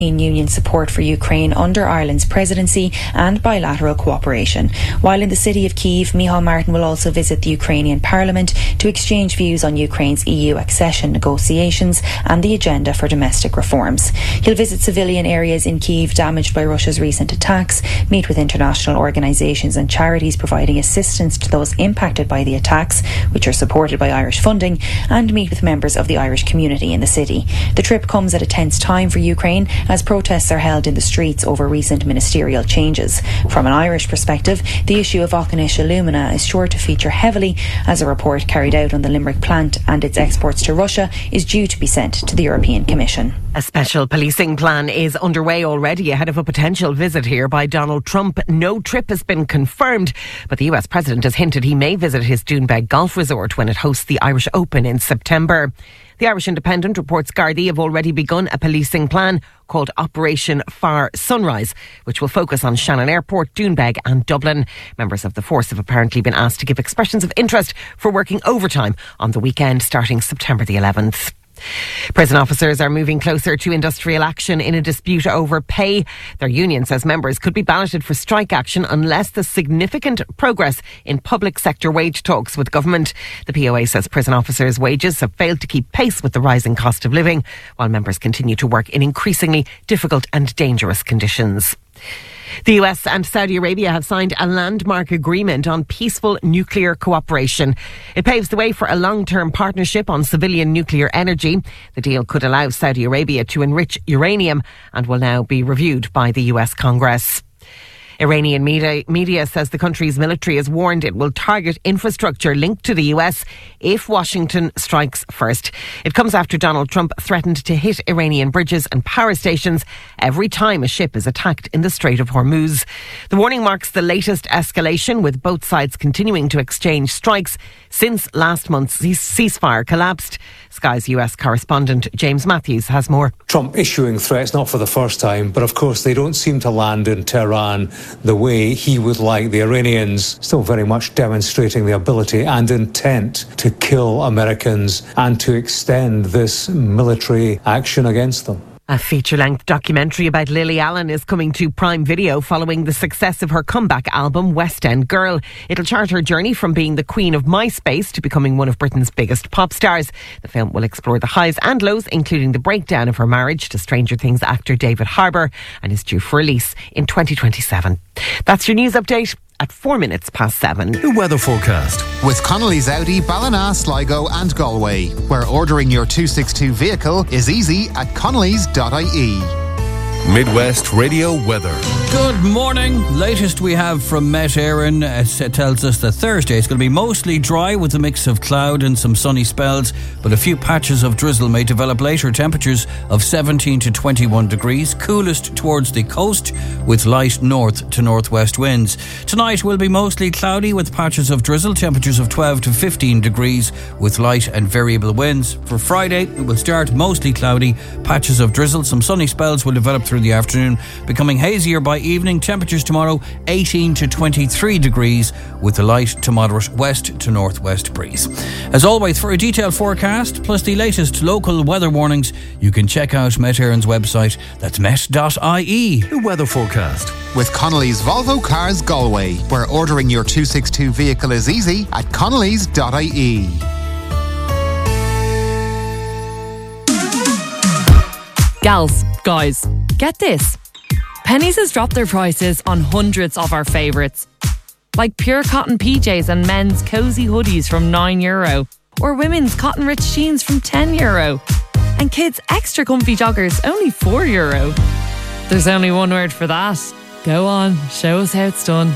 Union support for Ukraine under Ireland's presidency and bilateral cooperation. While in the city of Kyiv, Micheál Martin will also visit the Ukrainian Parliament to exchange views on Ukraine's EU accession negotiations and the agenda for domestic reforms. He'll visit civilian areas in Kyiv damaged by Russia's recent attacks, meet with international organisations and charities providing assistance to those impacted by the attacks, which are supported by Irish funding, and meet with members of the Irish community in the city. The trip comes at a tense time for Ukraine as protests are held in the streets over recent ministerial changes. From an Irish perspective, the issue of Auchinish alumina is sure to feature heavily as a report carried out on the Limerick plant and its exports to Russia is due to be sent to the European Commission. A special policing plan is underway already ahead of a potential visit here by Donald Trump. No trip has been confirmed, but the US President has hinted he may visit his Doonbeg golf resort when it hosts the Irish Open in September. The Irish Independent reports Gardaí have already begun a policing plan called Operation Far Sunrise, which will focus on Shannon Airport, Doonbeg and Dublin. Members of the force have apparently been asked to give expressions of interest for working overtime on the weekend starting September the 11th. Prison officers are moving closer to industrial action in a dispute over pay. Their union says members could be balloted for strike action unless there's significant progress in public sector wage talks with government. The POA says prison officers' wages have failed to keep pace with the rising cost of living, while members continue to work in increasingly difficult and dangerous conditions. The US and Saudi Arabia have signed a landmark agreement on peaceful nuclear cooperation. It paves the way for a long-term partnership on civilian nuclear energy. The deal could allow Saudi Arabia to enrich uranium and will now be reviewed by the US Congress. Iranian media says the country's military has warned it will target infrastructure linked to the US if Washington strikes first. It comes after Donald Trump threatened to hit Iranian bridges and power stations every time a ship is attacked in the Strait of Hormuz. The warning marks the latest escalation, with both sides continuing to exchange strikes since last month's ceasefire collapsed. Sky's US correspondent James Matthews has more. Trump issuing threats, not for the first time, but of course they don't seem to land in Tehran the way he would like. The Iranians still very much demonstrating the ability and intent to kill Americans and to extend this military action against them. A feature-length documentary about Lily Allen is coming to Prime Video following the success of her comeback album West End Girl. It'll chart her journey from being the queen of MySpace to becoming one of Britain's biggest pop stars. The film will explore the highs and lows, including the breakdown of her marriage to Stranger Things actor David Harbour, and is due for release in 2027. That's your news update at 4 minutes past 7. The weather forecast with Connolly's Audi, Ballina, Sligo and Galway, where ordering your 262 vehicle is easy at connellys.ie. Midwest Radio weather. Good morning. Latest we have from Met Éireann tells us that Thursday is going to be mostly dry with a mix of cloud and some sunny spells, but a few patches of drizzle may develop later. Temperatures of 17 to 21 degrees, coolest towards the coast with light north to northwest winds. Tonight will be mostly cloudy with patches of drizzle, temperatures of 12 to 15 degrees with light and variable winds. For Friday, it will start mostly cloudy, patches of drizzle, some sunny spells will develop through the afternoon, becoming hazier by evening. Temperatures tomorrow 18 to 23 degrees with a light to moderate west to northwest breeze. As always, for a detailed forecast plus the latest local weather warnings, you can check out Met Éireann's website. That's met.ie. The weather forecast with Connolly's Volvo Cars Galway, where ordering your 262 vehicle is easy at connellys.ie. Gals, guys, get this. Penneys has dropped their prices on hundreds of our favourites, like pure cotton PJs and men's cosy hoodies from €9, or women's cotton rich jeans from €10, and kids' extra comfy joggers only €4. There's only one word for that. Go on, show us how it's done.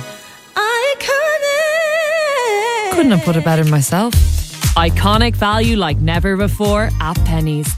Iconic! Couldn't have put it better myself. Iconic value like never before at Penneys.